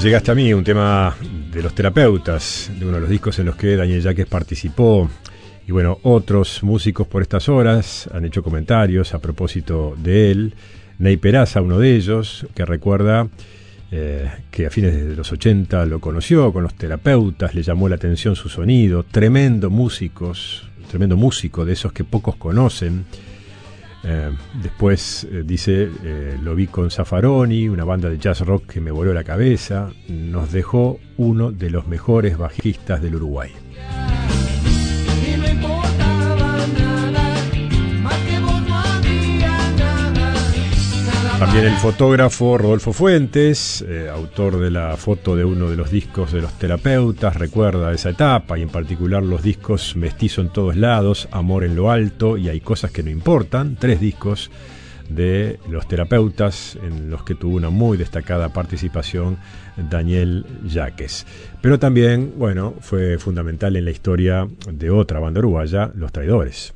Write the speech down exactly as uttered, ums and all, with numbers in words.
Llegaste a mí, un tema de Los Terapeutas, de uno de los discos en los que Daniel Jacques participó. Y bueno, otros músicos por estas horas han hecho comentarios a propósito de él. Ney Peraza, uno de ellos, que recuerda eh, que a fines de los ochenta lo conoció con Los Terapeutas, le llamó la atención su sonido. Tremendo músicos, tremendo músico de esos que pocos conocen. Eh, después eh, dice, eh, lo vi con Zaffaroni, una banda de jazz rock que me voló la cabeza. Nos dejó uno de los mejores bajistas del Uruguay. También el fotógrafo Rodolfo Fuentes, eh, autor de la foto de uno de los discos de Los Terapeutas, recuerda esa etapa y en particular los discos Mestizo en todos lados, Amor en lo alto y Hay cosas que no importan, tres discos de Los Terapeutas en los que tuvo una muy destacada participación Daniel Jacques. Pero también, bueno, fue fundamental en la historia de otra banda uruguaya, Los Traidores.